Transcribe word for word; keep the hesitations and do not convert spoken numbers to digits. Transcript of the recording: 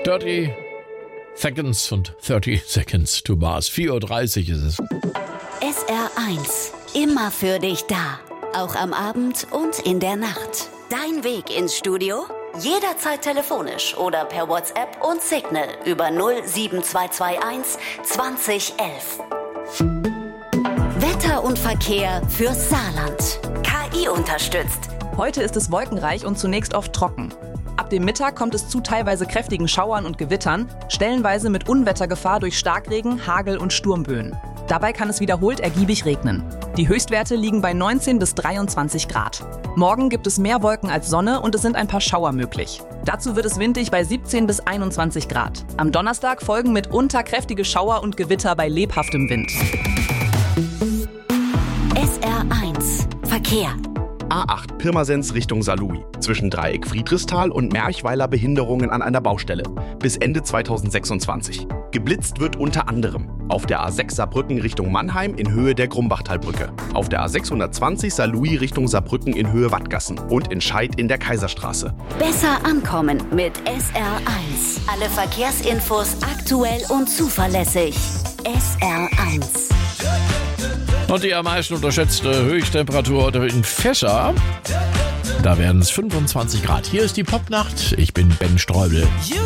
dreißig Seconds und dreißig Seconds to Mars. vier Uhr dreißig ist es. S R eins. Immer für dich da. Auch am Abend und in der Nacht. Dein Weg ins Studio? Jederzeit telefonisch oder per WhatsApp und Signal über null sieben zwei zwei eins zwanzig elf. Wetter und Verkehr fürs Saarland. K I unterstützt. Heute ist es wolkenreich und zunächst oft trocken. Ab dem Mittag kommt es zu teilweise kräftigen Schauern und Gewittern, stellenweise mit Unwettergefahr durch Starkregen, Hagel und Sturmböen. Dabei kann es wiederholt ergiebig regnen. Die Höchstwerte liegen bei neunzehn bis dreiundzwanzig Grad. Morgen gibt es mehr Wolken als Sonne und es sind ein paar Schauer möglich. Dazu wird es windig bei siebzehn bis einundzwanzig Grad. Am Donnerstag folgen mitunter kräftige Schauer und Gewitter bei lebhaftem Wind. S R eins. Verkehr. A acht Pirmasens Richtung Saarlouis. Zwischen Dreieck Friedrichsthal und Merchweiler Behinderungen an einer Baustelle. Bis Ende zweitausendsechsundzwanzig. Geblitzt wird unter anderem auf der A sechs Saarbrücken Richtung Mannheim in Höhe der Grumbachtalbrücke, auf der A sechshundertzwanzig Saarlouis Richtung Saarbrücken in Höhe Wattgassen und in Scheid in der Kaiserstraße. Besser ankommen mit S R eins. Alle Verkehrsinfos aktuell und zuverlässig. S R eins. Und die am meisten unterschätzte Höchsttemperatur heute in Fescher. Da werden es fünfundzwanzig Grad. Hier ist die Popnacht. Ich bin Ben Streubel.